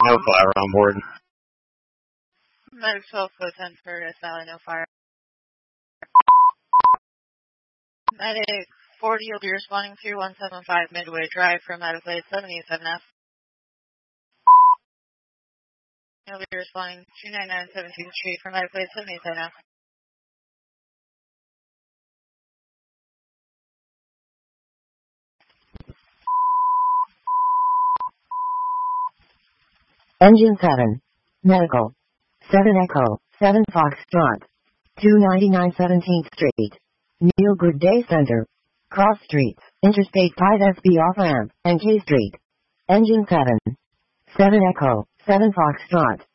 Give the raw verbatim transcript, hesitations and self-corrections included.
no fire on board. Medic twelve foot ten for Sally, no fire. Medic forty will be responding to one seven five Midway Drive from Medic Blade seventy-seven F. He'll be responding two nine nine seventeenth Street from Medic Blade seventy-seven F. Engine seven. Medical. seven Echo. seven Foxtrot. two ninety-nine seventeenth Street. Neil Good Day Center. Cross Streets. Interstate five S B off ramp. and K Street. Engine seven. seven Echo. seven Foxtrot.